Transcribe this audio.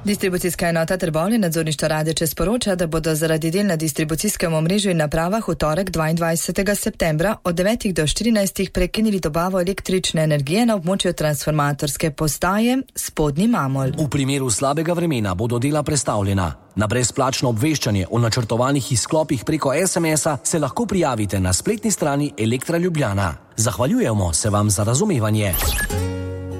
Distribucijska enota Trbovlje nadzorništvo Radeče sporoča, da bodo zaradi del na distribucijskem omrežju in napravah v torek 22. septembra od 9 do 14 prekinili dobavo električne energije na območju transformatorske postaje Spodnji Mamol. V primeru slabega vremena bodo dela prestavljena. Na brezplačno obveščanje o načrtovanih izklopih preko SMS-a se lahko prijavite na spletni strani Elektra Ljubljana. Zahvaljujemo se vam za razumevanje.